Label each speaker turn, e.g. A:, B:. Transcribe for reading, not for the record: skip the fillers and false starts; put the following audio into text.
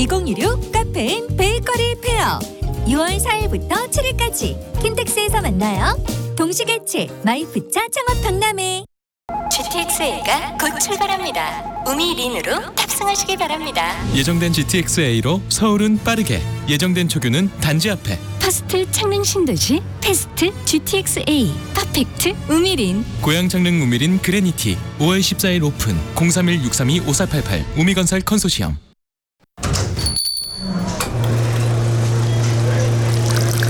A: 2016 카페인 베이커리 페어 6월 4일부터 7일까지 킨텍스에서 만나요. 동시개최 마이프차 창업 박람회. GTX-A가 곧 출발합니다. 우미린으로 탑승하시기 바랍니다.
B: 예정된 GTX-A로 서울은 빠르게, 예정된 초교는 단지 앞에.
A: 퍼스트 창릉 신도시 패스트 GTX-A 퍼펙트 우미린.
B: 고양 창릉 우미린 그레니티 5월 14일 오픈. 031-632-5488 우미건설 컨소시엄.